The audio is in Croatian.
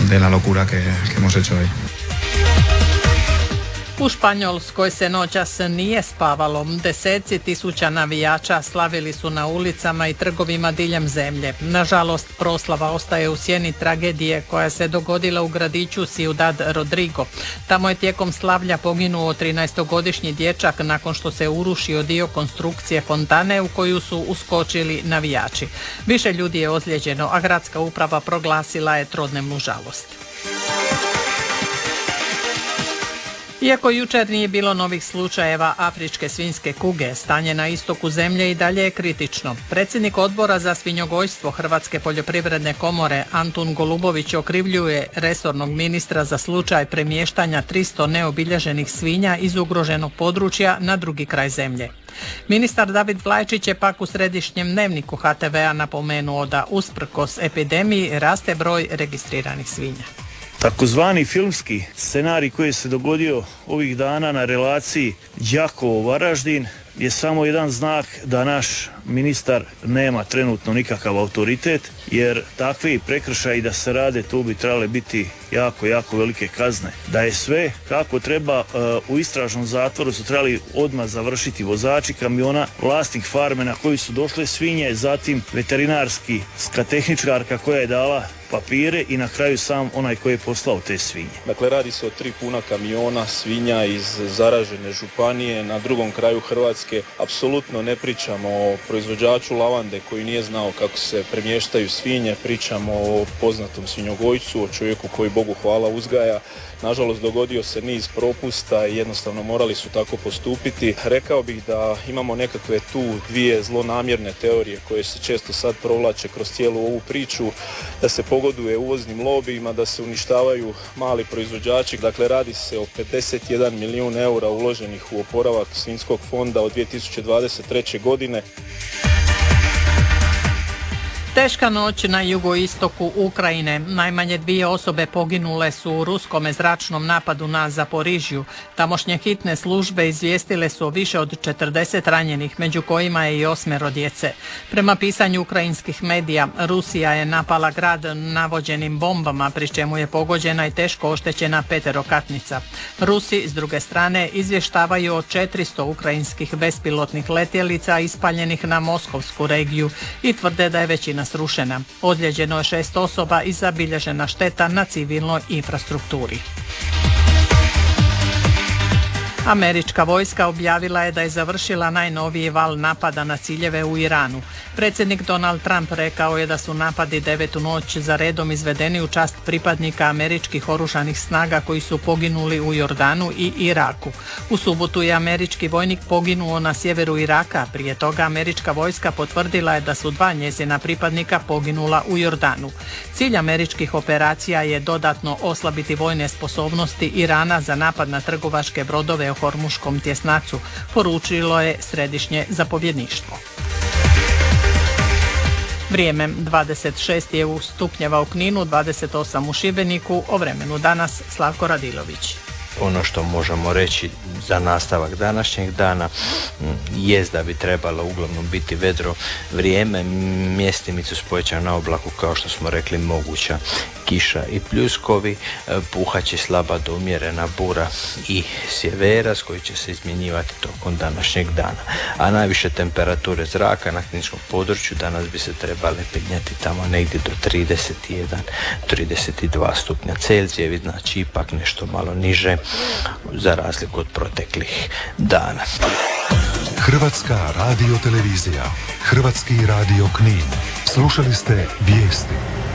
de la locura que hemos hecho hoy. U Španjolskoj se noćas nije spavalo. Deseci tisuća navijača slavili su na ulicama i trgovima diljem zemlje. Nažalost, proslava ostaje u sjeni tragedije koja se dogodila u gradiću Ciudad Rodrigo. Tamo je tijekom slavlja poginuo 13-godišnji dječak nakon što se urušio dio konstrukcije fontane u koju su uskočili navijači. Više ljudi je ozlijeđeno, a gradska uprava proglasila je trodnevnu žalost. Iako jučer nije bilo novih slučajeva afričke svinjske kuge, stanje na istoku zemlje i dalje je kritično. Predsjednik odbora za svinjogojstvo Hrvatske poljoprivredne komore Antun Golubović okrivljuje resornog ministra za slučaj premještanja 300 neobilježenih svinja iz ugroženog područja na drugi kraj zemlje. Ministar David Vlajčić je pak u središnjem dnevniku HTV-a napomenuo da usprkos epidemiji raste broj registriranih svinja. Takozvani filmski scenarij koji se dogodio ovih dana na relaciji Đakovo-Varaždin je samo jedan znak da naš ministar nema trenutno nikakav autoritet, jer takvi prekršaji da se rade, tu bi trebale biti jako velike kazne. Da je sve kako treba, u istražnom zatvoru su trebali odmah završiti vozači kamiona, vlasnik farme na koji su došle svinje, zatim veterinarski tehničarka koja je dala papire i na kraju sam onaj koji je poslao te svinje. Dakle, radi se o 3 puna kamiona svinja iz zaražene županije na drugom kraju Hrvatske. Apsolutno ne pričamo o proizvođaču lavande koji nije znao kako se premještaju svinje, pričamo o poznatom svinjogojcu, o čovjeku koji Bogu hvala uzgaja. Nažalost, dogodio se niz propusta i jednostavno morali su tako postupiti. Rekao bih da imamo nekakve tu dvije zlonamjerne teorije koje se često sad provlače kroz cijelu ovu priču, da se pogoduje uvoznim lobijima, da se uništavaju mali proizvođači. Dakle, radi se o 51 milijun eura uloženih u oporavak svinjskog fonda od 2023. godine. Teška noć na jugoistoku Ukrajine. Najmanje 2 osobe poginule su u ruskome zračnom napadu na Zaporižju. Tamošnje hitne službe izvijestile su o više od 40 ranjenih, među kojima je i 8 djece. Prema pisanju ukrajinskih medija, Rusija je napala grad navođenim bombama, pri čemu je pogođena i teško oštećena 5-katnica. Rusi, s druge strane, izvještavaju o 400 ukrajinskih bespilotnih letjelica ispaljenih na moskovsku regiju i tvrde da je većina srušena. Ozlijeđeno je 6 osoba i zabilježena šteta na civilnoj infrastrukturi. Američka vojska objavila je da je završila najnoviji val napada na ciljeve u Iranu. Predsjednik Donald Trump rekao je da su napadi 9. noć za redom izvedeni u čast pripadnika američkih oružanih snaga koji su poginuli u Jordanu i Iraku. U subotu je američki vojnik poginuo na sjeveru Iraka. Prije toga američka vojska potvrdila je da su 2 njezina pripadnika poginula u Jordanu. Cilj američkih operacija je dodatno oslabiti vojne sposobnosti Irana za napad na trgovačke brodove u Hormuškom tjesnacu, poručilo je središnje zapovjedništvo. Vrijeme 26 stupnjeva u Kninu, 28 u Šibeniku. O vremenu danas Slavko Radilović. Ono što možemo reći za nastavak današnjeg dana jest da bi trebalo uglavnom biti vedro vrijeme, mjestimicu s povećanom oblaku, kao što smo rekli, moguća kiša i pljuskovi, puhaće slaba do umjerena bura i sjeveras koji će se izmjenjivati tokom današnjeg dana. A najviše temperature zraka na kninskom području danas bi se trebale penjati tamo negdje do 31-32 stupnja Celzijevi, znači ipak nešto malo niže za razliku od proteklih dana. Hrvatska radiotelevizija, Hrvatski radio Knin. Slušali ste vijesti.